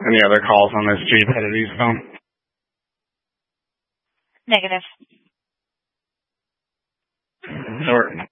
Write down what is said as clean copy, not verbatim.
Any other calls on this Jeep headed eastbound? Negative. Sure.